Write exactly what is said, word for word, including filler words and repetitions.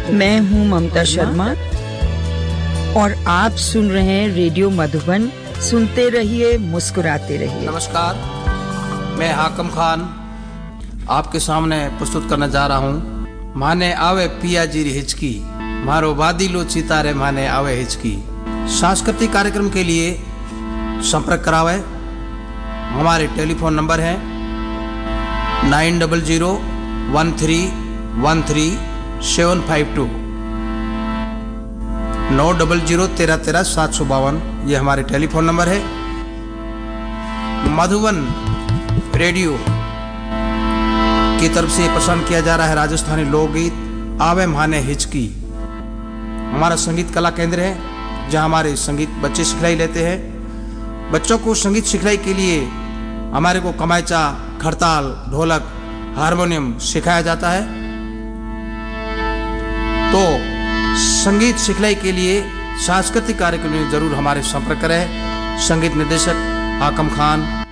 मैं हूं ममता शर्मा और आप सुन रहे हैं रेडियो मधुबन। सुनते रहिए, मुस्कुराते रहिए। नमस्कार, मैं हाकम खान आपके सामने प्रस्तुत करने जा रहा हूँ माने आवे पिया जी हिचकी, मारो वादिलो चितारे माने आवे हिचकी। सांस्कृतिक कार्यक्रम के लिए संपर्क करावे। हमारे टेलीफोन नंबर है nine double zero one three one three seven five to, now double zero तेरह तेरह सात सौ बावन, ये हमारे टेलीफोन नंबर है। मधुबन रेडियो की तरफ से पसंद किया जा रहा है राजस्थानी लोकगीत आवे माने हिचकी। हमारा संगीत कला केंद्र है जहां हमारे संगीत बच्चे सिखलाई लेते हैं। बच्चों को संगीत सिखलाई के लिए हमारे को कमायचा, खड़ताल, ढोलक, हारमोनियम सिखाया जाता है। तो संगीत सिखलाई के लिए सांस्कृतिक कार्यक्रम में जरूर हमारे संपर्क करें। संगीत निर्देशक हाकम खान,